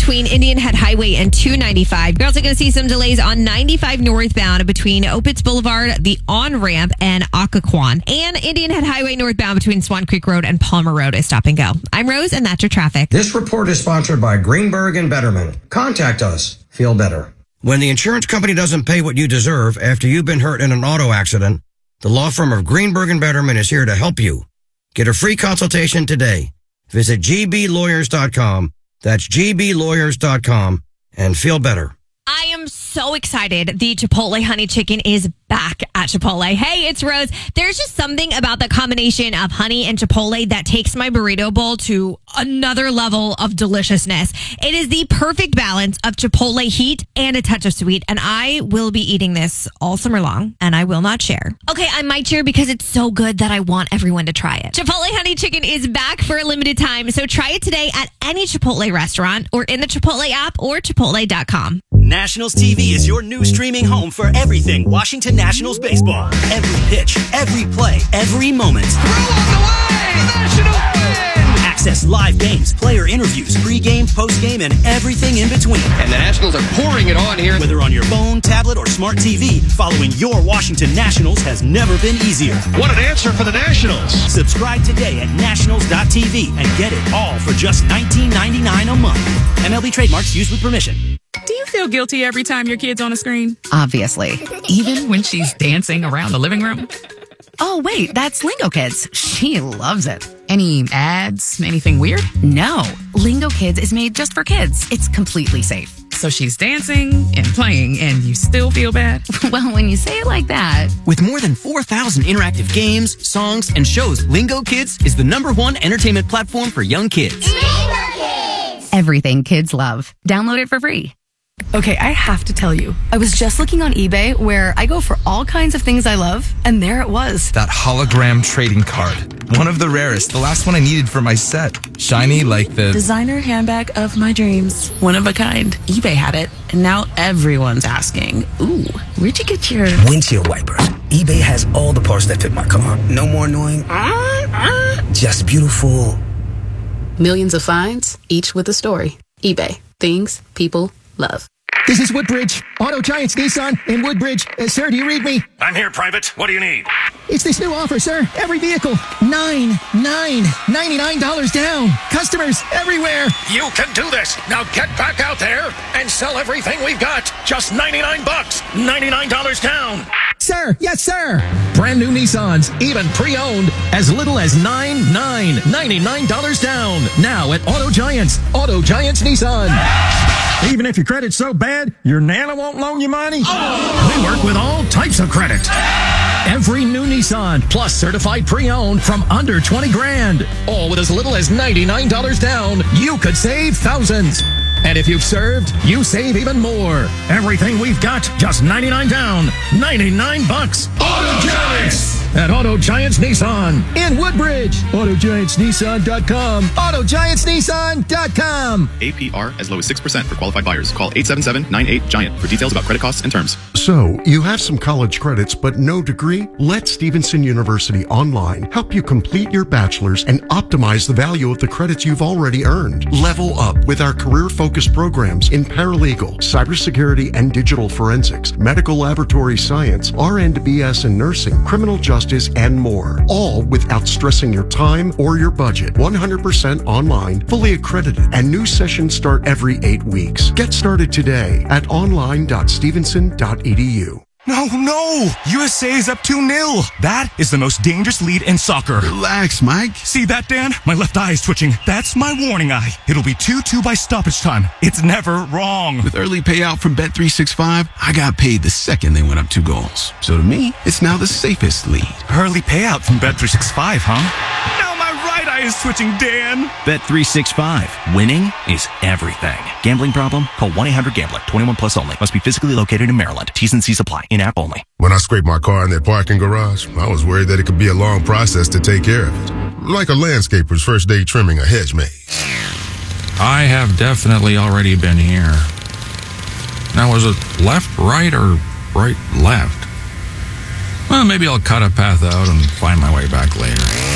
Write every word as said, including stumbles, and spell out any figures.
between Indian Head Highway and two ninety-five. You're also going to see some delays on ninety-five northbound between Opitz Boulevard, the on-ramp, and Occoquan. And Indian Head Highway northbound between Swan Creek Road and Palmer Road is stop and go. I'm Rose, and that's your traffic. This report is sponsored by Greenberg and Betterman. Contact us. Feel better. When the insurance company doesn't pay what you deserve after you've been hurt in an auto accident, the law firm of Greenberg and Betterman is here to help you. Get a free consultation today. Visit g b lawyers dot com. That's g b lawyers dot com and feel better. I am so excited. The Chipotle Honey Chicken is back at Chipotle. Hey, it's Rose. There's just something about the combination of honey and Chipotle that takes my burrito bowl to another level of deliciousness. It is the perfect balance of Chipotle heat and a touch of sweet, and I will be eating this all summer long, and I will not share. Okay, I might share because it's so good that I want everyone to try it. Chipotle Honey Chicken is back for a limited time, so try it today at any Chipotle restaurant or in the Chipotle app or chipotle dot com. Nationals T V is your new streaming home for everything Washington Nationals baseball. Every pitch, every play, every moment. Throw on the way! Nationals win! Access live games, player interviews, pre-game, post-game, and everything in between. And the Nationals are pouring it on here. Whether on your phone, tablet, or smart T V, following your Washington Nationals has never been easier. What an answer for the Nationals. Subscribe today at nationals dot t v and get it all for just nineteen ninety-nine a month. M L B trademarks used with permission. Do you feel guilty every time your kid's on a screen? Obviously. Even when she's dancing around the living room? Oh, wait, that's Lingo Kids. She loves it. Any ads? Anything weird? No. Lingo Kids is made just for kids. It's completely safe. So she's dancing and playing, and you still feel bad? Well, when you say it like that. With more than four thousand interactive games, songs, and shows, Lingo Kids is the number one entertainment platform for young kids. Lingo Kids! Everything kids love. Download it for free. Okay, I have to tell you, I was just looking on eBay where I go for all kinds of things I love, and there it was. That hologram trading card. One of the rarest, the last one I needed for my set. Shiny like the... Designer handbag of my dreams. One of a kind. eBay had it, and now everyone's asking, ooh, where'd you get your... Windshield wipers. eBay has all the parts that fit my car. No more annoying. Uh, uh, just beautiful. Millions of finds, each with a story. eBay. Things people love. This is Woodbridge, Auto Giants Nissan in Woodbridge. Uh, sir, do you read me? I'm here, Private. What do you need? It's this new offer, sir. Every vehicle, nine, nine, ninety-nine dollars down. Customers everywhere. You can do this. Now get back out there and sell everything we've got. Just ninety-nine bucks, ninety-nine dollars down. Sir, yes, sir. Brand new Nissans, even pre-owned, as little as nine, nine, ninety-nine dollars down. Now at Auto Giants, Auto Giants Nissan. Even if your credit's so bad, your Nana won't loan you money? Oh. We work with all types of credit. Every new Nissan, plus certified pre-owned from under twenty grand. All with as little as ninety-nine dollars down. You could save thousands. And if you've served, you save even more. Everything we've got, just ninety-nine down. ninety-nine bucks. Auto Giants! At Auto Giants Nissan in Woodbridge. Auto Giants Nissan dot com. Auto Giants Nissan dot com. A P R as low as six percent for qualified buyers. Call eight seven seven, nine eight, GIANT for details about credit costs and terms. So, you have some college credits but no degree? Let Stevenson University Online help you complete your bachelor's and optimize the value of the credits you've already earned. Level up with our career-focused programs in paralegal, cybersecurity and digital forensics, medical laboratory science, R N to B S and nursing, criminal justice, and more. All without stressing your time or your budget. one hundred percent online, fully accredited, and new sessions start every eight weeks. Get started today at online dot stevenson dot e d u. No, no! U S A is up two nil. That is the most dangerous lead in soccer. Relax, Mike. See that, Dan? My left eye is twitching. That's my warning eye. It'll be two two by stoppage time. It's never wrong. With early payout from Bet three sixty-five, I got paid the second they went up two goals. So to me, it's now the safest lead. Early payout from Bet three sixty-five, huh? Now my right eye is twitching, Dan. Bet three sixty-five. Winning is everything. Gambling problem? Call one eight hundred gambler. twenty-one plus only. Must be physically located in Maryland. T's and C's apply. In-app only. When I scraped my car in that parking garage, I was worried that it could be a long process to take care of it. Like a landscaper's first day trimming a hedge maze. I have definitely already been here. Now, was it left, right, or right, left? Well, maybe I'll cut a path out and find my way back later.